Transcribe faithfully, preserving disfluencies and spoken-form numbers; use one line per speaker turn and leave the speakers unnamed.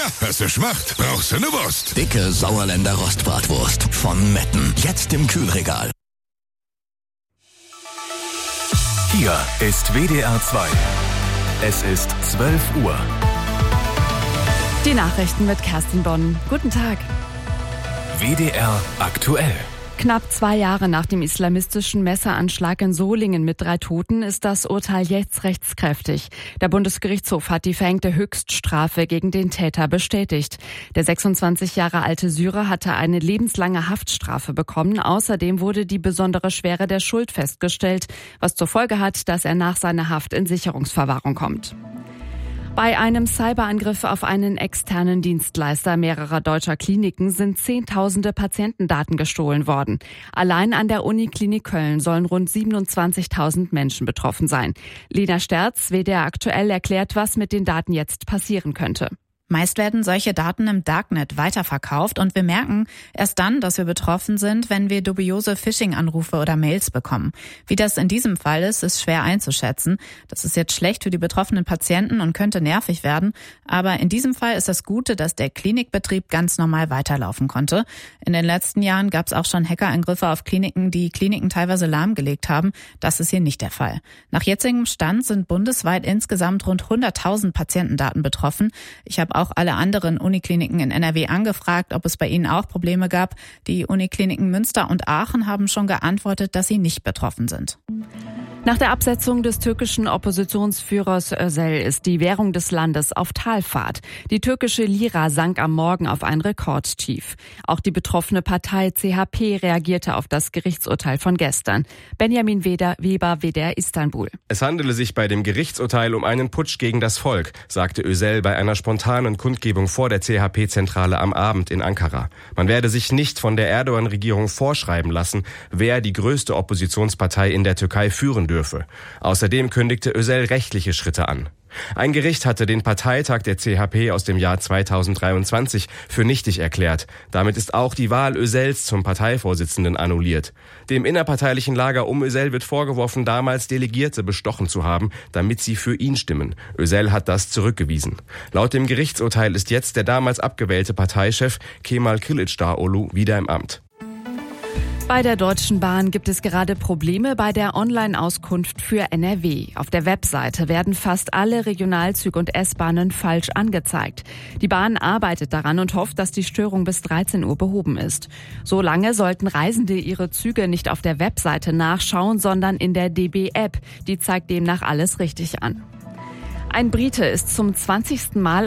Ja, hast du Schmacht, brauchst du eine Wurst.
Dicke Sauerländer Rostbratwurst von Metten. Jetzt im Kühlregal.
Hier ist W D R zwei. Es ist zwölf Uhr.
Die Nachrichten mit Kerstin Bonn. Guten Tag.
W D R aktuell.
Knapp zwei Jahre nach dem islamistischen Messeranschlag in Solingen mit drei Toten ist das Urteil jetzt rechtskräftig. Der Bundesgerichtshof hat die verhängte Höchststrafe gegen den Täter bestätigt. Der sechsundzwanzig Jahre alte Syrer hatte eine lebenslange Haftstrafe bekommen. Außerdem wurde die besondere Schwere der Schuld festgestellt, was zur Folge hat, dass er nach seiner Haft in Sicherungsverwahrung kommt. Bei einem Cyberangriff auf einen externen Dienstleister mehrerer deutscher Kliniken sind Zehntausende Patientendaten gestohlen worden. Allein an der Uniklinik Köln sollen rund siebenundzwanzigtausend Menschen betroffen sein. Lena Sterz, W D R aktuell, erklärt, was mit den Daten jetzt passieren könnte.
Meist werden solche Daten im Darknet weiterverkauft und wir merken erst dann, dass wir betroffen sind, wenn wir dubiose Phishing-Anrufe oder Mails bekommen. Wie das in diesem Fall ist, ist schwer einzuschätzen. Das ist jetzt schlecht für die betroffenen Patienten und könnte nervig werden. Aber in diesem Fall ist das Gute, dass der Klinikbetrieb ganz normal weiterlaufen konnte. In den letzten Jahren gab es auch schon Hackerangriffe auf Kliniken, die Kliniken teilweise lahmgelegt haben. Das ist hier nicht der Fall. Nach jetzigem Stand sind bundesweit insgesamt rund hunderttausend Patientendaten betroffen. Ich habe auch auch alle anderen Unikliniken in N R W angefragt, ob es bei ihnen auch Probleme gab. Die Unikliniken Münster und Aachen haben schon geantwortet, dass sie nicht betroffen sind.
Nach der Absetzung des türkischen Oppositionsführers Özel ist die Währung des Landes auf Talfahrt. Die türkische Lira sank am Morgen auf ein Rekordtief. Auch die betroffene Partei C H P reagierte auf das Gerichtsurteil von gestern. Benjamin Weber, W D R Istanbul.
Es handele sich bei dem Gerichtsurteil um einen Putsch gegen das Volk, sagte Özel bei einer spontanen Kundgebung vor der C H P-Zentrale am Abend in Ankara. Man werde sich nicht von der Erdogan-Regierung vorschreiben lassen, wer die größte Oppositionspartei in der Türkei führen dürfe. Außerdem kündigte Özel rechtliche Schritte an. Ein Gericht hatte den Parteitag der C H P aus dem Jahr zweitausenddreiundzwanzig für nichtig erklärt. Damit ist auch die Wahl Özels zum Parteivorsitzenden annulliert. Dem innerparteilichen Lager um Özel wird vorgeworfen, damals Delegierte bestochen zu haben, damit sie für ihn stimmen. Özel hat das zurückgewiesen. Laut dem Gerichtsurteil ist jetzt der damals abgewählte Parteichef Kemal Kılıçdaroğlu wieder im Amt.
Bei der Deutschen Bahn gibt es gerade Probleme bei der Online-Auskunft für N R W. Auf der Webseite werden fast alle Regionalzüge und S-Bahnen falsch angezeigt. Die Bahn arbeitet daran und hofft, dass die Störung bis dreizehn Uhr behoben ist. Solange sollten Reisende ihre Züge nicht auf der Webseite nachschauen, sondern in der D B-App. Die zeigt demnach alles richtig an. Ein Brite ist zum zwanzigsten Mal